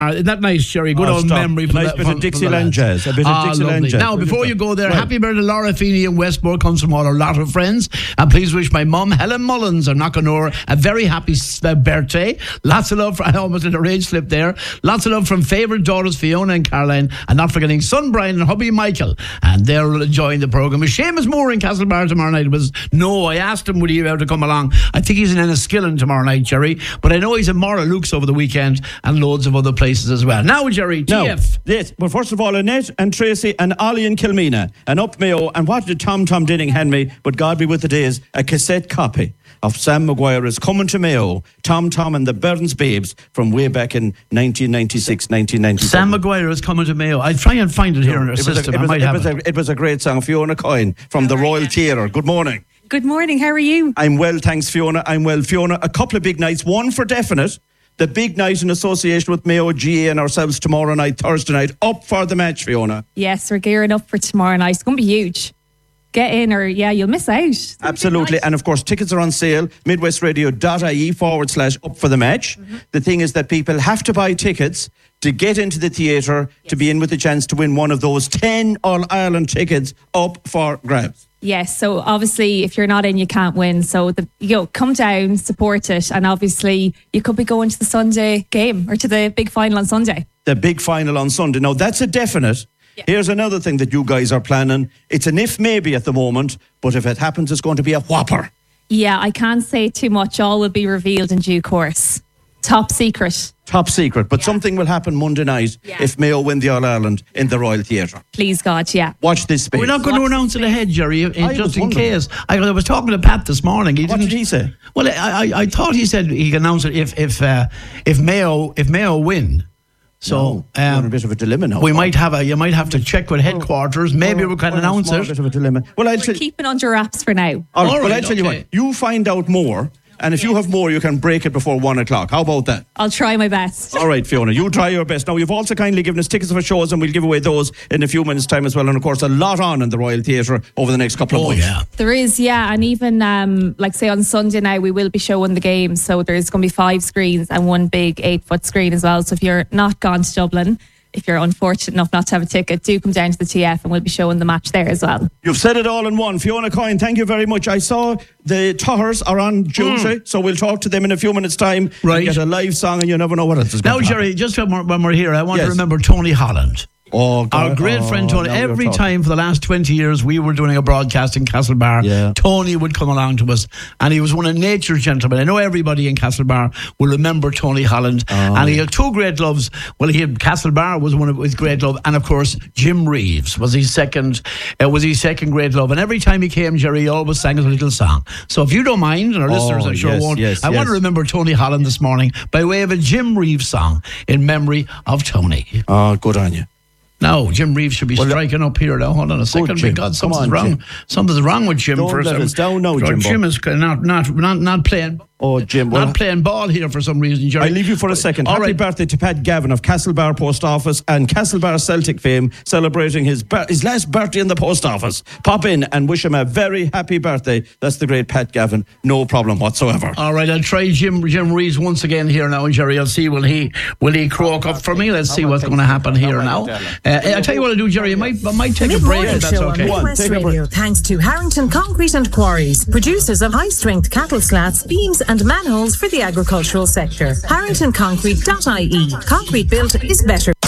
Isn't that nice, Sherry? Good old memory. A nice bit of Dixieland jazz. A bit of Dixieland jazz. Now, before you go there, happy birthday, Laura Feeney in Westmore. Comes from all our lot of friends. And please wish my mum, Helen Mullins, of Knockanore, a very happy birthday. Lots of love. I almost did a rage slip there. Lots of love from favourite daughters, Fiona and Caroline. And not forgetting son Brian and hubby Michael. And they're enjoying the programme. Seamus Moore in Castlebar tomorrow night. I asked him would he be able to come along. I think he's in Enniskillen tomorrow night, Jerry. But I know he's in Moraluke's over the weekend and loads of other places as well. Now, Jerry, TF. Yes, but first of all, Annette and Tracy and Ollie and Kilmina and up Mayo. And what did Tom Dinning hand me? But God be with it is a cassette copy of Sam Maguire is Coming to Mayo, Tom and the Burns Babes from way back in 1996, 1997. Sam Maguire is Coming to Mayo. I'll try and find it here in our system. It was a great song. Fiona Coyne from the Royal Theatre. Good morning. Good morning. How are you? I'm well, thanks, Fiona. I'm well. Fiona, a couple of big nights. One for definite. The big night in association with Mayo, GA and ourselves tomorrow night, Thursday night. Up for the match, Fiona. Yes, we're gearing up for tomorrow night. It's going to be huge. Get in or, you'll miss out. Absolutely. And of course, tickets are on sale. MidwestRadio.ie/up for the match. Mm-hmm. The thing is that people have to buy tickets to get into the theatre, to be in with a chance to win one of those 10 All-Ireland tickets up for grabs. Yes, so obviously if you're not in, you can't win. So come down, support it, and obviously you could be going to the Sunday game or to the big final on Sunday. The big final on Sunday. Now that's a definite. Yeah. Here's another thing that you guys are planning. It's an if maybe at the moment, but if it happens, it's going to be a whopper. Yeah, I can't say too much. All will be revealed in due course. Top secret. But something will happen Monday night if Mayo win the All-Ireland in the Royal Theatre. Please God, Watch this space. We're not going to announce it ahead, Jerry, just in case. I was talking to Pat this morning. What did he say? Well, I thought he said he can announce it if Mayo win. So we're in a bit of a dilemma now. You might have to check with headquarters. Maybe we can announce it. A bit of a dilemma. Well, we're keeping under wraps for now. All right, I'll tell you what. You find out more. And if you have more, you can break it before 1 o'clock. How about that? I'll try my best. All right, Fiona, you try your best. Now, you've also kindly given us tickets for shows, and we'll give away those in a few minutes' time as well. And, of course, a lot on in the Royal Theatre over the next couple of weeks. Yeah. There is, and even, say on Sunday now, we will be showing the game. So there's going to be 5 screens and one big 8-foot screen as well. So if you're not gone to Dublin, if you're unfortunate enough not to have a ticket, do come down to the TF and we'll be showing the match there as well. You've said it all in one. Fiona Coyne, thank you very much. I saw the Tohers are on Tuesday, so we'll talk to them in a few minutes' time. Right. Get a live song and you never know what else is going to happen. Now, Jerry, just when we're here, I want to remember Tony Holland. Our great friend Tony. Every time for the last 20 years we were doing a broadcast in Castlebar, Tony would come along to us, and he was one of nature's gentlemen. I know everybody in Castlebar will remember Tony Holland, and he had 2 great loves. Well, Castlebar was one of his great love, and of course Jim Reeves was his second great love. And every time he came, Jerry always sang us a little song. So if you don't mind, and our listeners I'm sure won't, I want to remember Tony Holland this morning by way of a Jim Reeves song in memory of Tony. Oh, good on you. No, Jim Reeves should be striking up here now. Hold on a second, because something's wrong. Jim. Something's wrong with Jim. Don't let us down now, Jim. Jim is not playing. Oh, Jim. Not playing ball here for some reason, Jerry. I'll leave you for a second. Happy birthday to Pat Gavin of Castlebar Post Office and Castlebar Celtic fame, celebrating his last birthday in the post office. Pop in and wish him a very happy birthday. That's the great Pat Gavin. No problem whatsoever. All right, I'll try Jim Reeves once again here now, and Jerry, I'll see will he croak up for me. Let's see what's going to happen here now. I'll tell you what I'll do, Jerry. I might take a break if that's okay. Midwest Radio, thanks to Harrington Concrete and Quarries, producers of high-strength cattle slats, beams and manholes for the agricultural sector. HarringtonConcrete.ie. Concrete built is better.